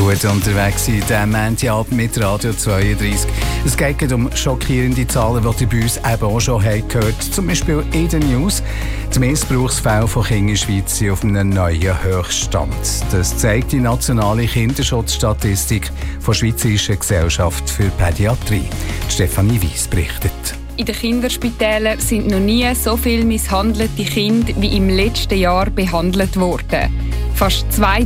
Gut unterwegs sind am Montagabend mit Radio 32. Es geht um schockierende Zahlen, die Sie bei uns eben auch schon gehört haben. Zum Beispiel in den News. Die Missbrauchsfälle von Kindern in der Schweiz sind auf einem neuen Höchststand. Das zeigt die nationale Kinderschutzstatistik der Schweizerischen Gesellschaft für Pädiatrie. Stefanie Weiss berichtet. In den Kinderspitälern sind noch nie so viele misshandelte Kinder wie im letzten Jahr behandelt worden. Fast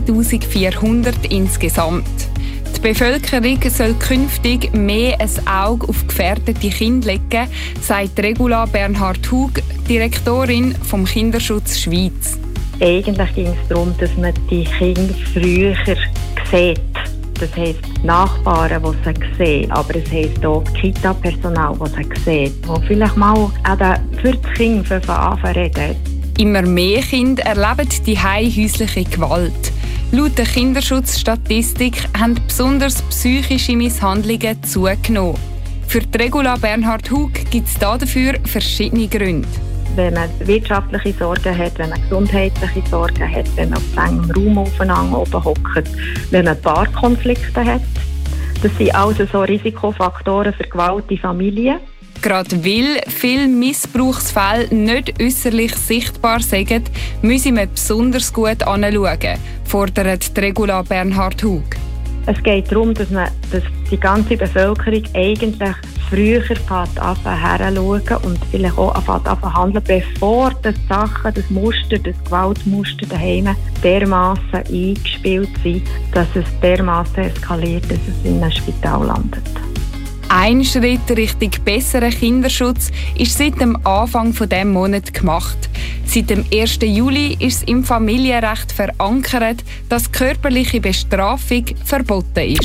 2400 insgesamt. Die Bevölkerung soll künftig mehr ein Auge auf gefährdete Kinder legen, sagt Regula Bernhard-Hug, Direktorin vom Kinderschutz Schweiz. Eigentlich ging es darum, dass man die Kinder früher sieht. Das heisst, die Nachbarn, die sie sehen, aber es heisst auch Kita-Personal, das sie sehen, das vielleicht mal für das Kind von Anfang an reden. Immer mehr Kinder erleben die häusliche Gewalt. Laut der Kinderschutzstatistik haben besonders psychische Misshandlungen zugenommen. Für die Regula Bernhard-Hug gibt es dafür verschiedene Gründe. Wenn man wirtschaftliche Sorgen hat, wenn man gesundheitliche Sorgen hat, wenn man auf engem Raum aufeinander oben hockt, wenn man Paarkonflikte hat. Das sind also so Risikofaktoren für Gewalt in Familien. Gerade weil viele Missbrauchsfälle nicht äußerlich sichtbar sind, müssen wir besonders gut anschauen, fordert Regula Bernhard-Hug. Es geht darum, dass die ganze Bevölkerung eigentlich früher herschauen und vielleicht auch anfangen handeln, bevor die Sachen, das Muster, das Gewaltmuster daheim dermassen eingespielt sind, dass es dermassen eskaliert, dass es in einem Spital landet. Ein Schritt Richtung besseren Kinderschutz ist seit dem Anfang dieses Monats gemacht. Seit dem 1. Juli ist es im Familienrecht verankert, dass körperliche Bestrafung verboten ist.